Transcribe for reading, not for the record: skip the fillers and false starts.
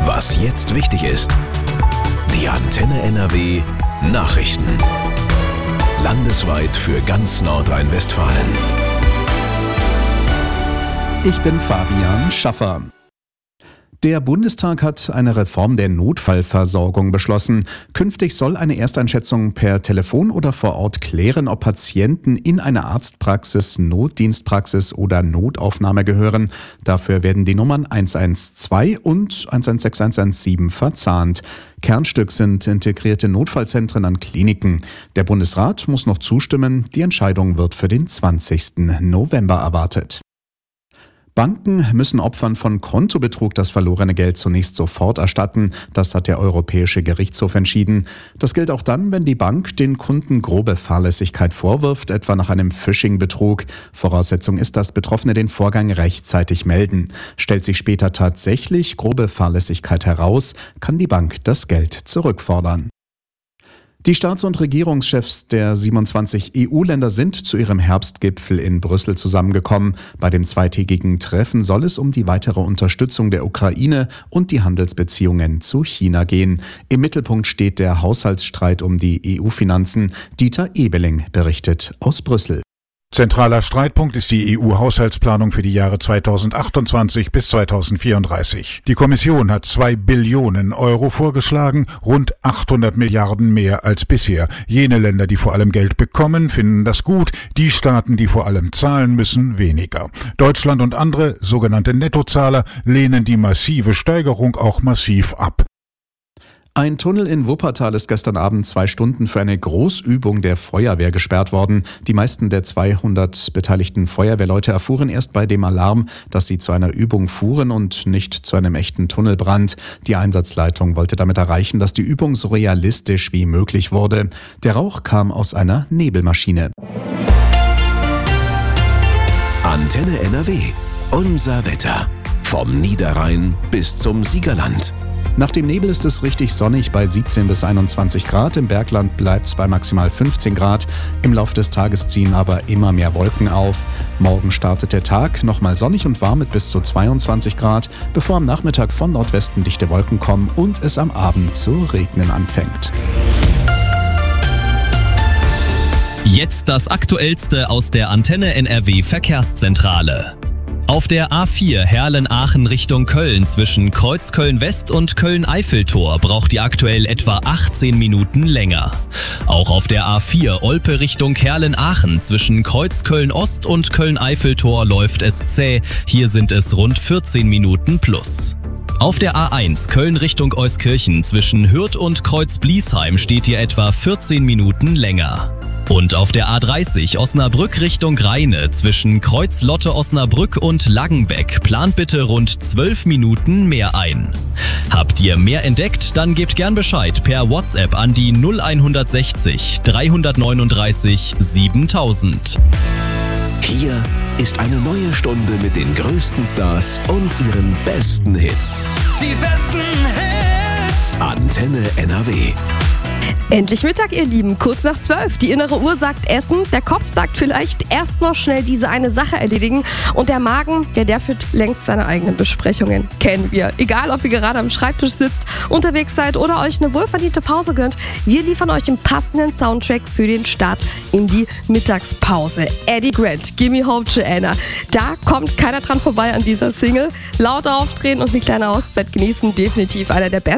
Was jetzt wichtig ist. Die Antenne NRW Nachrichten. Landesweit für ganz Nordrhein-Westfalen. Ich bin Fabian Schaffer. Der Bundestag hat eine Reform der Notfallversorgung beschlossen. Künftig soll eine Ersteinschätzung per Telefon oder vor Ort klären, ob Patienten in eine Arztpraxis, Notdienstpraxis oder Notaufnahme gehören. Dafür werden die Nummern 112 und 116117 verzahnt. Kernstück sind integrierte Notfallzentren an Kliniken. Der Bundesrat muss noch zustimmen. Die Entscheidung wird für den 20. November erwartet. Banken müssen Opfern von Kontobetrug das verlorene Geld zunächst sofort erstatten. Das hat der Europäische Gerichtshof entschieden. Das gilt auch dann, wenn die Bank den Kunden grobe Fahrlässigkeit vorwirft, etwa nach einem Phishing-Betrug. Voraussetzung ist, dass Betroffene den Vorgang rechtzeitig melden. Stellt sich später tatsächlich grobe Fahrlässigkeit heraus, kann die Bank das Geld zurückfordern. Die Staats- und Regierungschefs der 27 EU-Länder sind zu ihrem Herbstgipfel in Brüssel zusammengekommen. Bei dem zweitägigen Treffen soll es um die weitere Unterstützung der Ukraine und die Handelsbeziehungen zu China gehen. Im Mittelpunkt steht der Haushaltsstreit um die EU-Finanzen. Dieter Ebeling berichtet aus Brüssel. Zentraler Streitpunkt ist die EU-Haushaltsplanung für die Jahre 2028 bis 2034. Die Kommission hat 2 Billionen Euro vorgeschlagen, rund 800 Milliarden mehr als bisher. Jene Länder, die vor allem Geld bekommen, finden das gut, die Staaten, die vor allem zahlen müssen, weniger. Deutschland und andere, sogenannte Nettozahler, lehnen die massive Steigerung auch massiv ab. Ein Tunnel in Wuppertal ist gestern Abend 2 Stunden für eine Großübung der Feuerwehr gesperrt worden. Die meisten der 200 beteiligten Feuerwehrleute erfuhren erst bei dem Alarm, dass sie zu einer Übung fuhren und nicht zu einem echten Tunnelbrand. Die Einsatzleitung wollte damit erreichen, dass die Übung so realistisch wie möglich wurde. Der Rauch kam aus einer Nebelmaschine. Antenne NRW. Unser Wetter. Vom Niederrhein bis zum Siegerland. Nach dem Nebel ist es richtig sonnig bei 17 bis 21 Grad. Im Bergland bleibt es bei maximal 15 Grad. Im Laufe des Tages ziehen aber immer mehr Wolken auf. Morgen startet der Tag nochmal sonnig und warm mit bis zu 22 Grad, bevor am Nachmittag von Nordwesten dichte Wolken kommen und es am Abend zu regnen anfängt. Jetzt das Aktuellste aus der Antenne NRW Verkehrszentrale. Auf der A4 Herlen-Aachen Richtung Köln zwischen Kreuzköln-West und Köln-Eiffeltor braucht ihr aktuell etwa 18 Minuten länger. Auch auf der A4 Olpe Richtung Herlen-Aachen zwischen Kreuzköln-Ost und Köln-Eiffeltor läuft es zäh. Hier sind es rund 14 Minuten plus. Auf der A1 Köln Richtung Euskirchen zwischen Hürth und Kreuz-Bliesheim steht ihr etwa 14 Minuten länger. Und auf der A30 Osnabrück Richtung Rheine zwischen Kreuz-Lotte-Osnabrück und Laggenbeck plant bitte rund 12 Minuten mehr ein. Habt ihr mehr entdeckt? Dann gebt gern Bescheid per WhatsApp an die 0160 339 7000. Hier ist eine neue Stunde mit den größten Stars und ihren besten Hits. Die besten Hits. Antenne NRW. Endlich Mittag, ihr Lieben. Kurz nach 12. Die innere Uhr sagt Essen, der Kopf sagt vielleicht erst noch schnell diese eine Sache erledigen und der Magen, der führt längst seine eigenen Besprechungen. Kennen wir. Egal, ob ihr gerade am Schreibtisch sitzt, unterwegs seid oder euch eine wohlverdiente Pause gönnt, wir liefern euch den passenden Soundtrack für den Start in die Mittagspause. Eddie Grant, Gimme Home Joanna. Da kommt keiner dran vorbei an dieser Single. Laut aufdrehen und eine kleine Auszeit genießen, definitiv einer der besten